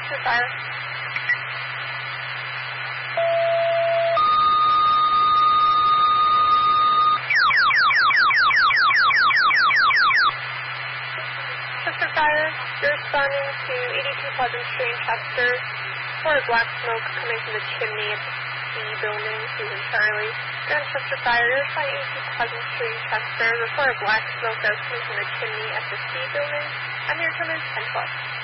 Chester Fire. Chester Fire, you're responding to 82 Pleasant Street in Chester for black smoke coming from the chimney at the C building, Susan Charlie. You're on Chester Fire, you're responding to 82 Pleasant Street in Chester for black smoke that's coming from the chimney at the C building. I'm your 10 10 plus.